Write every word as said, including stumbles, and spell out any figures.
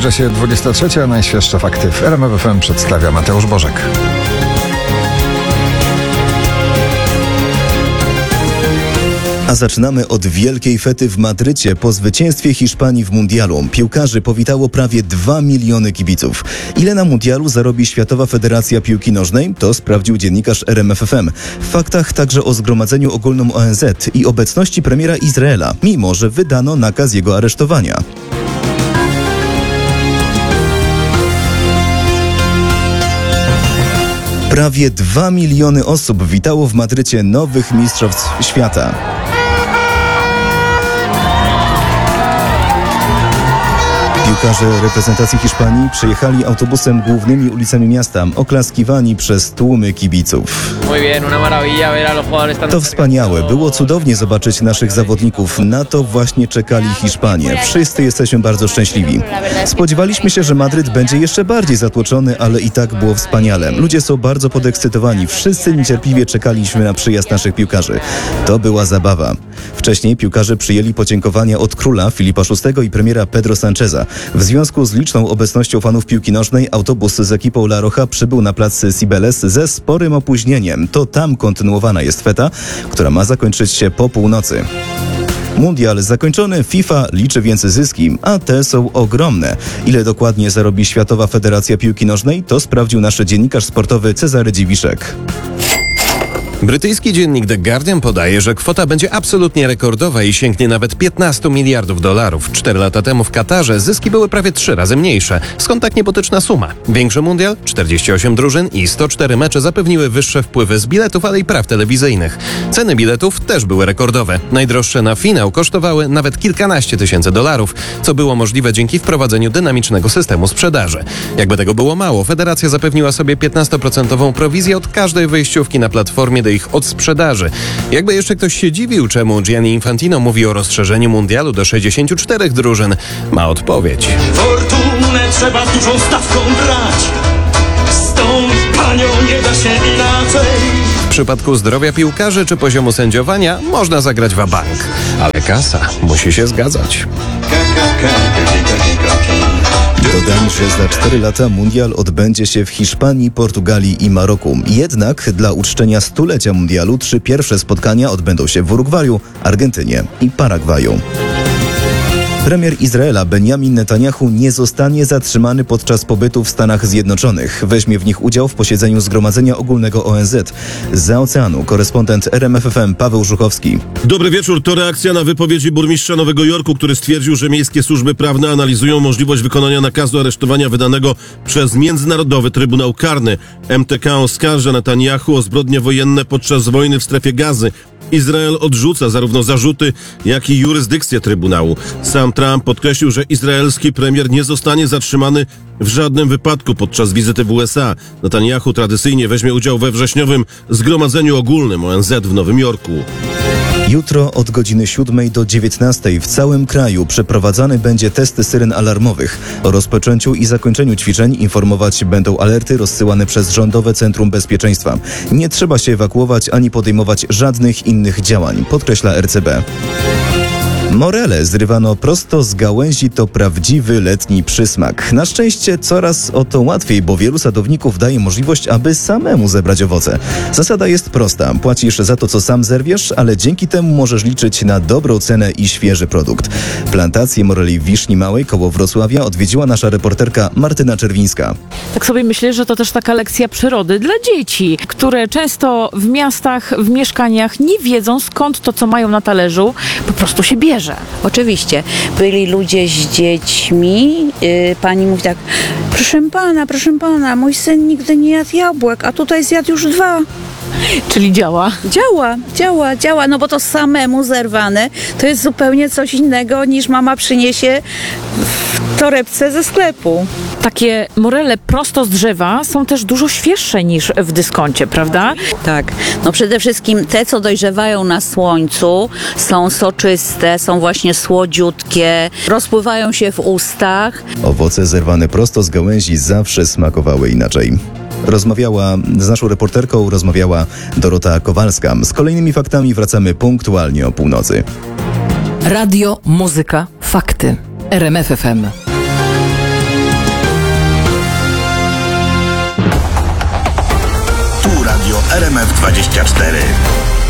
Zbliża się dwudziesta trzecia, najświeższe fakty w R M F F M przedstawia Mateusz Bożek. A zaczynamy od wielkiej fety w Madrycie po zwycięstwie Hiszpanii w mundialu. Piłkarzy powitało prawie dwa miliony kibiców. Ile na mundialu zarobi Światowa Federacja Piłki Nożnej? To sprawdził dziennikarz R M F F M. W faktach także o Zgromadzeniu Ogólnym O N Z i obecności premiera Izraela, mimo że wydano nakaz jego aresztowania. Prawie dwa miliony osób witało w Madrycie nowych mistrzostw świata. Piłkarze reprezentacji Hiszpanii przyjechali autobusem głównymi ulicami miasta, oklaskiwani przez tłumy kibiców. To wspaniałe, było cudownie zobaczyć naszych zawodników. Na to właśnie czekali Hiszpanie. Wszyscy jesteśmy bardzo szczęśliwi. Spodziewaliśmy się, że Madryt będzie jeszcze bardziej zatłoczony, ale i tak było wspaniale. Ludzie są bardzo podekscytowani. Wszyscy niecierpliwie czekaliśmy na przyjazd naszych piłkarzy. To była zabawa. Wcześniej piłkarze przyjęli podziękowania od króla Filipa szóstego i premiera Pedro Sancheza. W związku z liczną obecnością fanów piłki nożnej autobus z ekipą La Roja przybył na plac Cibeles ze sporym opóźnieniem. To tam kontynuowana jest feta, która ma zakończyć się po północy. Mundial zakończony, FIFA liczy więc zyski, a te są ogromne. Ile dokładnie zarobi Światowa Federacja Piłki Nożnej, to sprawdził nasz dziennikarz sportowy Cezary Dziwiszek. Brytyjski dziennik The Guardian podaje, że kwota będzie absolutnie rekordowa i sięgnie nawet piętnaście miliardów dolarów. Cztery lata temu w Katarze zyski były prawie trzy razy mniejsze. Skąd tak niebotyczna suma? Większy mundial, czterdzieści osiem drużyn i sto cztery mecze zapewniły wyższe wpływy z biletów, ale i praw telewizyjnych. Ceny biletów też były rekordowe. Najdroższe na finał kosztowały nawet kilkanaście tysięcy dolarów, co było możliwe dzięki wprowadzeniu dynamicznego systemu sprzedaży. Jakby tego było mało, federacja zapewniła sobie piętnastoprocentową prowizję od każdej wejściówki na platformie do ich odsprzedaży. Jakby jeszcze ktoś się dziwił, czemu Gianni Infantino mówi o rozszerzeniu mundialu do sześćdziesięciu czterech drużyn, ma odpowiedź. Fortunę trzeba z dużą stawką brać. Z tą panią nie da się inaczej. W przypadku zdrowia piłkarzy czy poziomu sędziowania można zagrać wabank, ale kasa musi się zgadzać. Dodam, że za cztery lata mundial odbędzie się w Hiszpanii, Portugalii i Maroku. Jednak dla uczczenia stulecia mundialu trzy pierwsze spotkania odbędą się w Urugwaju, Argentynie i Paragwaju. Premier Izraela Benjamin Netanyahu nie zostanie zatrzymany podczas pobytu w Stanach Zjednoczonych. Weźmie w nich udział w posiedzeniu Zgromadzenia Ogólnego O N Z. Zza oceanu korespondent R M F F M Paweł Żuchowski. Dobry wieczór. To reakcja na wypowiedzi burmistrza Nowego Jorku, który stwierdził, że miejskie służby prawne analizują możliwość wykonania nakazu aresztowania wydanego przez Międzynarodowy Trybunał Karny. M T K oskarża Netanyahu o zbrodnie wojenne podczas wojny w strefie Gazy. Izrael odrzuca zarówno zarzuty, jak i jurysdykcję Trybunału. Sam Trump podkreślił, że izraelski premier nie zostanie zatrzymany w żadnym wypadku podczas wizyty w U S A. Netanyahu tradycyjnie weźmie udział we wrześniowym Zgromadzeniu Ogólnym O N Z w Nowym Jorku. Jutro od godziny siódmej do dziewiętnastej w całym kraju przeprowadzany będzie test syren alarmowych. O rozpoczęciu i zakończeniu ćwiczeń informować będą alerty rozsyłane przez Rządowe Centrum Bezpieczeństwa. Nie trzeba się ewakuować ani podejmować żadnych innych działań, podkreśla R C B. Morele zrywano prosto z gałęzi to prawdziwy letni przysmak. Na szczęście coraz o to łatwiej, bo wielu sadowników daje możliwość, aby samemu zebrać owoce. Zasada jest prosta. Płacisz za to, co sam zerwiesz, ale dzięki temu możesz liczyć na dobrą cenę i świeży produkt. Plantację moreli w Wiszni Małej koło Wrocławia odwiedziła nasza reporterka Martyna Czerwińska. Tak sobie myślę, że to też taka lekcja przyrody dla dzieci, które często w miastach, w mieszkaniach nie wiedzą, skąd to, co mają na talerzu, po prostu się bierze. Oczywiście. Byli ludzie z dziećmi. Yy, pani mówi tak, proszę pana, proszę pana, mój syn nigdy nie jadł jabłek, a tutaj zjadł już dwa. Czyli działa? Działa, działa, działa, no bo to samemu zerwane to jest zupełnie coś innego niż mama przyniesie w torebce ze sklepu. Takie morele prosto z drzewa są też dużo świeższe niż w dyskoncie, prawda? Tak, no przede wszystkim te, co dojrzewają na słońcu, są soczyste, są właśnie słodziutkie, rozpływają się w ustach. Owoce zerwane prosto z gałęzi zawsze smakowały inaczej. Rozmawiała z naszą reporterką, rozmawiała Dorota Kowalska. Z kolejnymi faktami wracamy punktualnie o północy. Radio, muzyka, fakty. R M F F M. Radio R M F dwadzieścia cztery.